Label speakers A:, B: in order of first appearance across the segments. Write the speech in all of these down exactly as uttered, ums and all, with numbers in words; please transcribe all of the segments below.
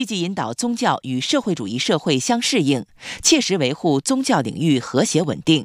A: 积极引导宗教与社会主义社会相适应，切实维护宗教领域和谐稳定。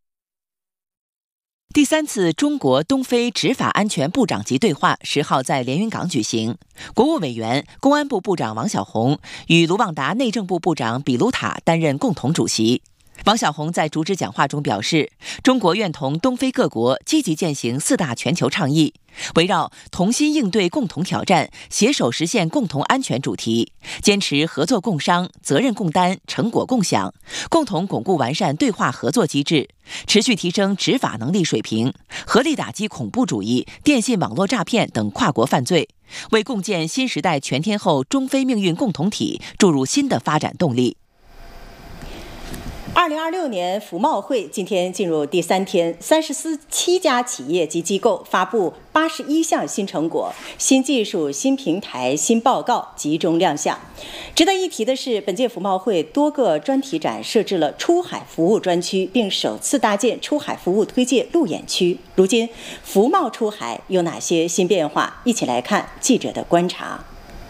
A: 第三次中国东非执法安全部长级对话十号在连云港举行，国务委员、公安部部长王小洪与卢旺达内政部部长比卢塔担任共同主席。王小洪在主旨讲话中表示，中国愿同东非各国积极践行四大全球倡议，围绕同心应对共同挑战、携手实现共同安全主题，坚持合作共商、责任共担、成果共享，共同巩固完善对话合作机制，持续提升执法能力水平，合力打击恐怖主义、电信网络诈骗等跨国犯罪，为共建新时代全天候中非命运共同体注入新的发展动力。
B: 二零二六年服贸会今天进入第三天，三十七家企业及机构发布八十一项新成果、新技术、新平台、新报告集中亮相。值得一提的是，本届服贸会多个专题展设置了出海服务专区，并首次搭建出海服务推介路演区。如今，服贸出海有哪些新变化？一起来看记者的观察。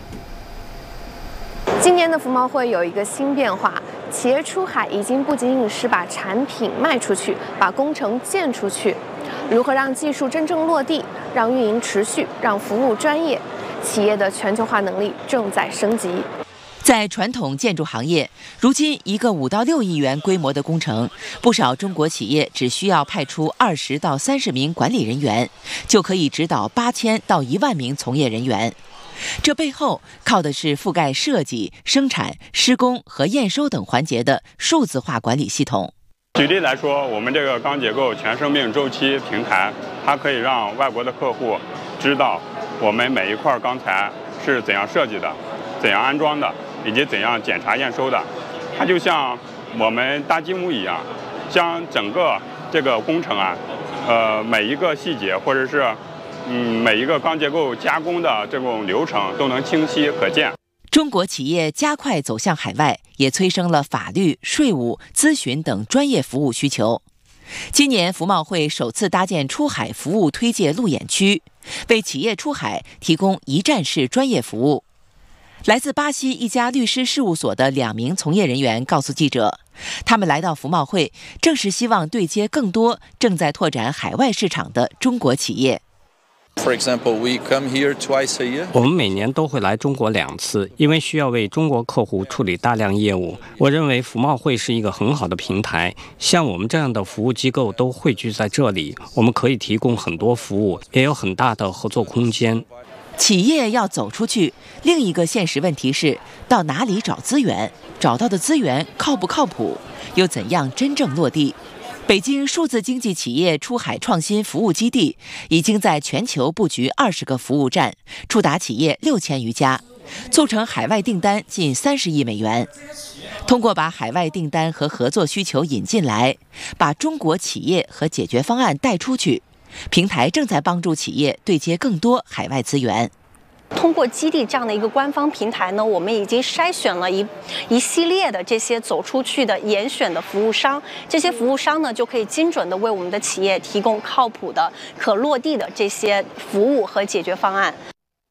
C: 今年的服贸会有一个新变化，企业出海已经不仅仅是把产品卖出去，把工程建出去。如何让技术真正落地，让运营持续，让服务专业，企业的全球化能力正在升级。
A: 在传统建筑行业，如今一个五到六亿元规模的工程，不少中国企业只需要派出二十到三十名管理人员，就可以指导八千到一万名从业人员。这背后靠的是覆盖设计、生产、施工和验收等环节的数字化管理系统。
D: 举例来说，我们这个钢结构全生命周期平台，它可以让外国的客户知道我们每一块钢材是怎样设计的、怎样安装的，以及怎样检查验收的。它就像我们搭积木一样，将整个这个工程啊，呃，每一个细节或者是嗯，每一个钢结构加工的这种流程都能清晰可见。
A: 中国企业加快走向海外，也催生了法律、税务、咨询等专业服务需求。今年服贸会首次搭建出海服务推介路演区，为企业出海提供一站式专业服务。来自巴西一家律师事务所的两名从业人员告訴記者，他们来到服贸会，正是希望对接更多正在拓展海外市场的中国企业。
E: For example, we come here twice a year.
F: 我们每年都会来中国两次，因为需要为中国客户处理大量业务。我认为服贸会是一个很好的平台，像我们这样的服务机构都汇聚在这里，我们可以提供很多服务，也有很大的合作空间。
A: 企业要走出去，另一个现实问题是到哪里找资源，找到的资源靠不靠谱，又怎样真正落地？北京数字经济企业出海创新服务基地已经在全球布局二十个服务站，触达企业六千余家，促成海外订单近三十亿美元。通过把海外订单和合作需求引进来，把中国企业和解决方案带出去，平台正在帮助企业对接更多海外资源。
G: 通过基地这样的一个官方平台呢，我们已经筛选了一一系列的这些走出去的严选的服务商，这些服务商呢就可以精准的为我们的企业提供靠谱的、可落地的这些服务和解决方案。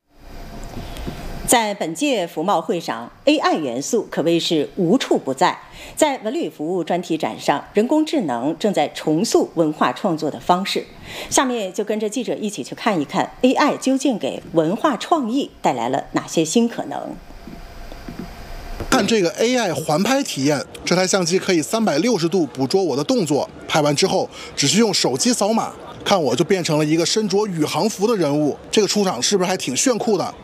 B: 在本届服贸会上 ，A I 元素可谓是无处不在。在文旅服务专题展上，人工智能正在重塑文化创作的方式。下面就跟着记者一起去看一看 A I 究竟给文化创意带来了哪些新可能。
H: 看这个 A I 环拍体验，这台相机可以三百六十度捕捉我的动作，拍完之后只需用手机扫码，看我就变成了一个身着宇航服的人物。这个出场是不是还挺炫酷的？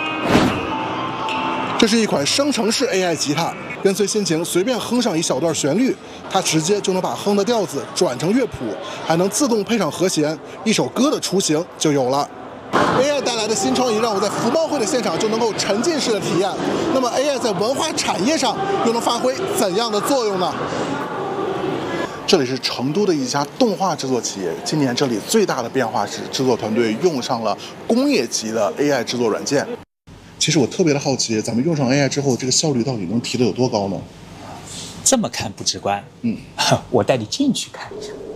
H: 这是一款生成式 A I 吉他，跟随心情随便哼上一小段旋律，它直接就能把哼的调子转成乐谱，还能自动配上和弦，一首歌的雏形就有了。A I 带来的新创意让我在服贸会的现场就能够沉浸式的体验。那么 A I 在文化产业上又能发挥怎样的作用呢？这里是成都的一家动画制作企业，今年这里最大的变化是制作团队用上了工业级的 A I 制作软件。其实我特别的好奇，咱们用上 A I 之后，这个效率到底能提得有多高呢？
I: 这么看不直观，
H: 嗯，
I: 我带你进去看一下。